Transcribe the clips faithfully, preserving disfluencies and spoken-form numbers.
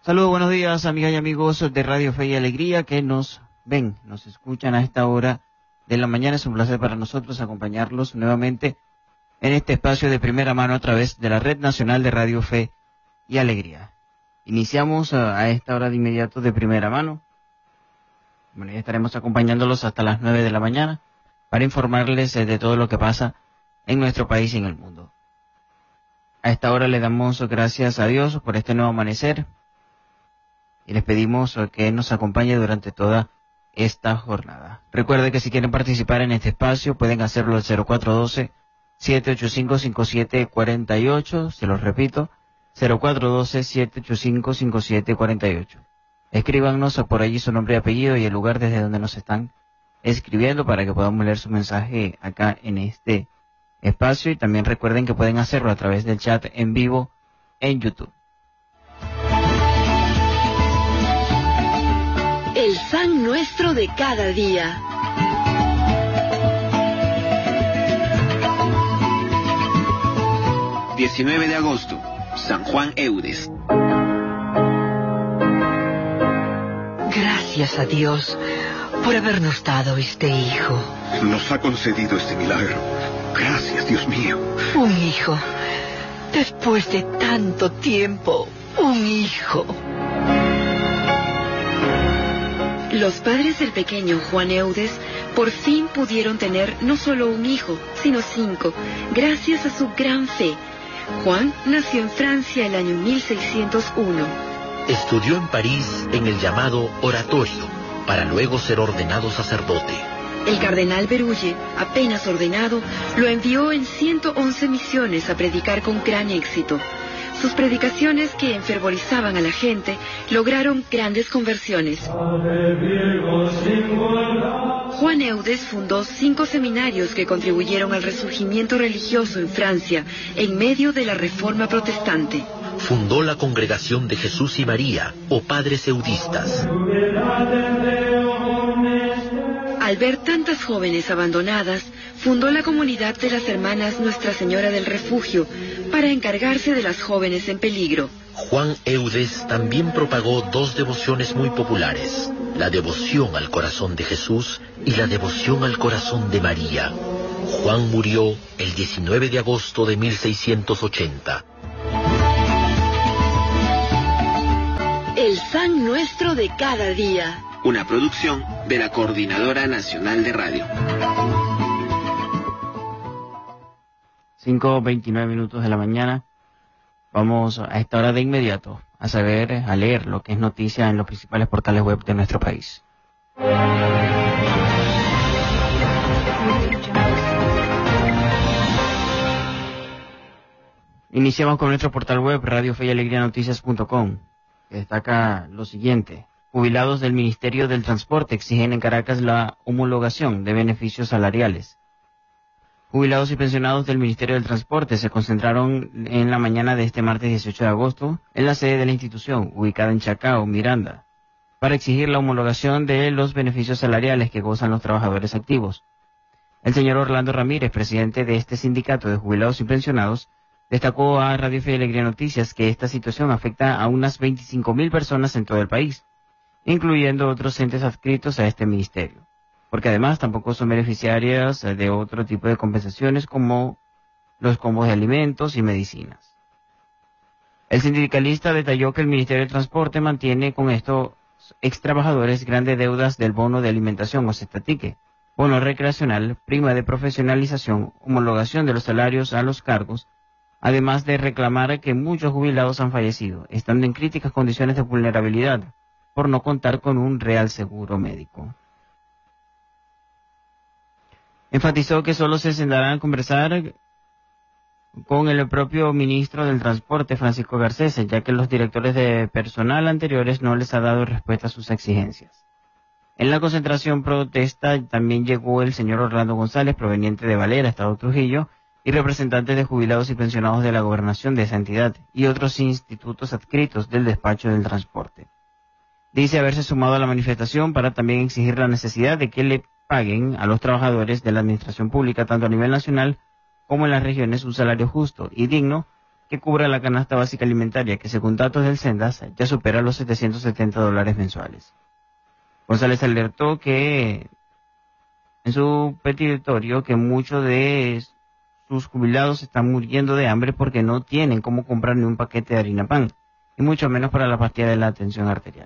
Saludos, buenos días, amigas y amigos de Radio Fe y Alegría que nos ven, nos escuchan a esta hora de la mañana. Es un placer para nosotros acompañarlos nuevamente en este espacio de primera mano a través de la Red Nacional de Radio Fe y Alegría. Iniciamos a esta hora de inmediato de primera mano. Bueno, ya estaremos acompañándolos hasta las nueve de la mañana para informarles de todo lo que pasa en nuestro país y en el mundo. A esta hora le damos gracias a Dios por este nuevo amanecer y les pedimos que nos acompañe durante toda esta jornada. Recuerde que si quieren participar en este espacio pueden hacerlo al cero cuatro uno dos, siete ocho cinco, cinco siete cuatro ocho, se los repito, cero cuatro uno dos, siete ocho cinco, cinco siete cuatro ocho. Escríbanos por allí su nombre y apellido y el lugar desde donde nos están escribiendo para que podamos leer su mensaje acá en este espacio, y también recuerden que pueden hacerlo a través del chat en vivo en YouTube. El San Nuestro de cada día. diecinueve de agosto, San Juan Eudes. Gracias a Dios por habernos dado este hijo. Nos ha concedido este milagro. Gracias, Dios mío. Un hijo. Después de tanto tiempo, un hijo. Los padres del pequeño Juan Eudes por fin pudieron tener no solo un hijo, sino cinco, gracias a su gran fe. Juan nació en Francia el año mil seiscientos uno. Estudió en París en el llamado oratorio, para luego ser ordenado sacerdote. El cardenal Berulle, apenas ordenado, lo envió en ciento once misiones a predicar con gran éxito. Sus predicaciones, que enfervorizaban a la gente, lograron grandes conversiones. Juan Eudes fundó cinco seminarios que contribuyeron al resurgimiento religioso en Francia en medio de la Reforma Protestante. Fundó la Congregación de Jesús y María, o Padres Eudistas. Al ver tantas jóvenes abandonadas, fundó la comunidad de las hermanas Nuestra Señora del Refugio para encargarse de las jóvenes en peligro. Juan Eudes también propagó dos devociones muy populares, la devoción al corazón de Jesús y la devoción al corazón de María. Juan murió el diecinueve de agosto de mil seiscientos ochenta. El San Nuestro de cada día. Una producción de la Coordinadora Nacional de Radio. cinco veintinueve minutos de la mañana. Vamos a esta hora de inmediato a saber, a leer lo que es noticia en los principales portales web de nuestro país. Iniciamos con nuestro portal web radio fe y alegría noticias punto com, que destaca lo siguiente. Jubilados del Ministerio del Transporte exigen en Caracas la homologación de beneficios salariales. Jubilados y pensionados del Ministerio del Transporte se concentraron en la mañana de este martes dieciocho de agosto en la sede de la institución, ubicada en Chacao, Miranda, para exigir la homologación de los beneficios salariales que gozan los trabajadores activos. El señor Orlando Ramírez, presidente de este sindicato de jubilados y pensionados, destacó a Radio Fe y Alegría Noticias que esta situación afecta a unas veinticinco mil personas en todo el país, incluyendo otros entes adscritos a este ministerio, porque además tampoco son beneficiarias de otro tipo de compensaciones como los combos de alimentos y medicinas. El sindicalista detalló que el Ministerio de Transporte mantiene con estos extrabajadores grandes deudas del bono de alimentación o cestatique, bono recreacional, prima de profesionalización, homologación de los salarios a los cargos, además de reclamar que muchos jubilados han fallecido, estando en críticas condiciones de vulnerabilidad, por no contar con un real seguro médico. Enfatizó que solo se sentarán a conversar con el propio ministro del Transporte, Francisco Garcés, ya que los directores de personal anteriores no les ha dado respuesta a sus exigencias. En la concentración protesta también llegó el señor Orlando González, proveniente de Valera, Estado Trujillo, y representantes de jubilados y pensionados de la gobernación de esa entidad y otros institutos adscritos del despacho del transporte. Dice haberse sumado a la manifestación para también exigir la necesidad de que le paguen a los trabajadores de la administración pública, tanto a nivel nacional como en las regiones, un salario justo y digno que cubra la canasta básica alimentaria, que según datos del Sendas ya supera los setecientos setenta dólares mensuales. González alertó que en su petitorio que muchos de sus jubilados están muriendo de hambre porque no tienen cómo comprar ni un paquete de harina pan, y mucho menos para la pastilla de la tensión arterial.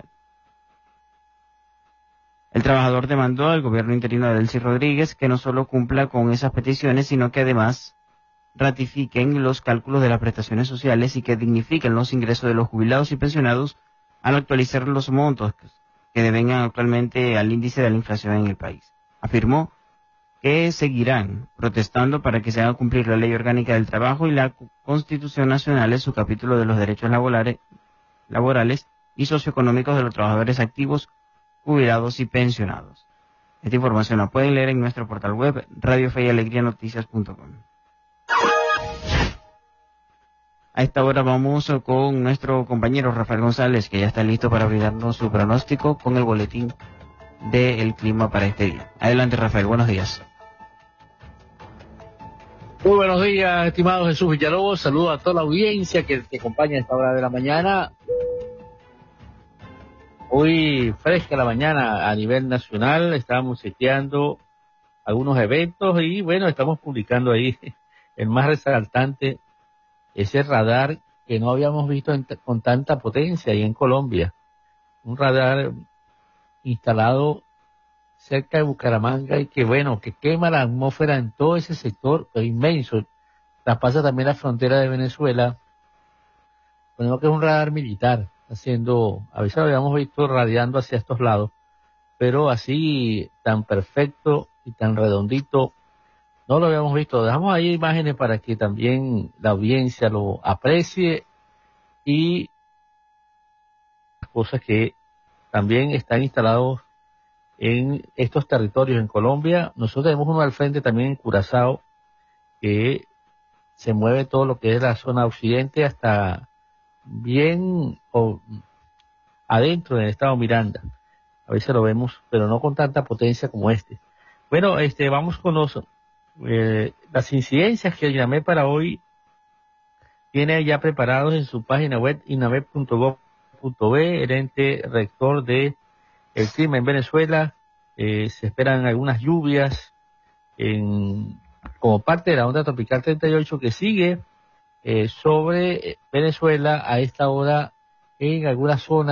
El trabajador demandó al gobierno interino de Delcy Rodríguez que no solo cumpla con esas peticiones, sino que además ratifiquen los cálculos de las prestaciones sociales y que dignifiquen los ingresos de los jubilados y pensionados al actualizar los montos que devengan actualmente al índice de la inflación en el país. Afirmó que seguirán protestando para que se haga cumplir la Ley Orgánica del Trabajo y la Constitución Nacional en su capítulo de los derechos laborales, laborales y socioeconómicos de los trabajadores activos, jubilados y pensionados. Esta información la pueden leer en nuestro portal web radio fe y alegría noticias punto com. A esta hora vamos con nuestro compañero Rafael González, que ya está listo para brindarnos su pronóstico con el boletín del clima para este día. Adelante, Rafael, buenos días. Muy buenos días, estimado Jesús Villalobos. Saludo a toda la audiencia que te acompaña a esta hora de la mañana. Hoy fresca la mañana a nivel nacional, estamos chequeando algunos eventos y bueno, estamos publicando ahí el más resaltante, ese radar que no habíamos visto en, con tanta potencia ahí en Colombia. Un radar instalado cerca de Bucaramanga y que bueno, que quema la atmósfera en todo ese sector inmenso. Traspasa también la frontera de Venezuela. Bueno, que es un radar militar, haciendo, a veces lo habíamos visto radiando hacia estos lados, pero así tan perfecto y tan redondito no lo habíamos visto. Dejamos ahí imágenes para que también la audiencia lo aprecie y cosas que también están instalados en estos territorios en Colombia. Nosotros tenemos uno al frente también en Curazao, que se mueve todo lo que es la zona occidente hasta bien o, adentro del estado Miranda. A veces lo vemos, pero no con tanta potencia como este. Bueno, este vamos con los, eh, las incidencias que llamé para hoy. Tiene ya preparados en su página web inavep punto gov punto be, el ente rector de el clima en Venezuela. Eh, se esperan algunas lluvias en, como parte de la onda tropical treinta y ocho que sigue eh, sobre Venezuela a esta hora en algunas zonas.